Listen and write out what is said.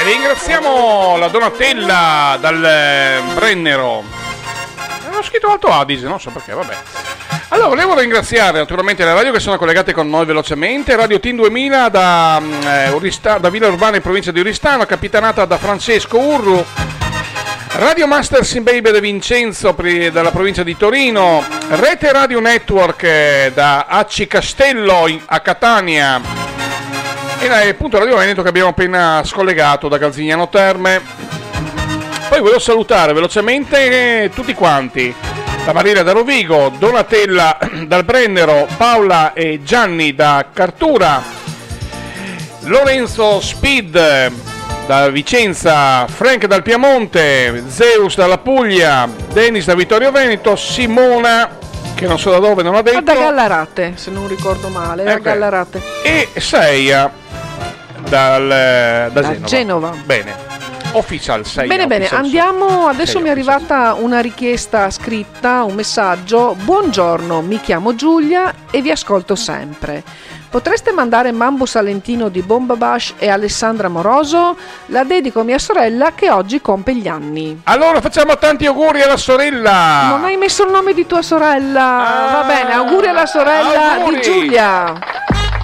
Ringraziamo la Donatella dal Brennero. Ho scritto Alto Adige, non so perché, vabbè. Allora, volevo ringraziare naturalmente le radio che sono collegate con noi velocemente. Radio Team 2000 da Villa Urbana in provincia di Oristano, capitanata da Francesco Urru. Radio Masters in Baby De Vincenzo dalla provincia di Torino. Rete Radio Network da Acci Castello a Catania. E appunto Radio Veneto che abbiamo appena scollegato da Galzignano Terme. Poi volevo salutare velocemente tutti quanti. La Maria da Rovigo, Donatella dal Brennero, Paola e Gianni da Cartura, Lorenzo Speed da Vicenza, Frank dal Piemonte, Zeus dalla Puglia, Dennis da Vittorio Veneto, Simona, che non so da dove, non ha detto. Da Gallarate, se non ricordo male, da Gallarate. E Seia da Genova. Bene. Official 6. Bene, andiamo. Adesso mi è arrivata una richiesta scritta, un messaggio. Buongiorno, mi chiamo Giulia e vi ascolto sempre. Potreste mandare Mambo Salentino di Bomba Bash e Alessandra Moroso? La dedico a mia sorella che oggi compie gli anni. Allora facciamo tanti auguri alla sorella. Non hai messo il nome di tua sorella? Va bene, auguri alla sorella di Giulia.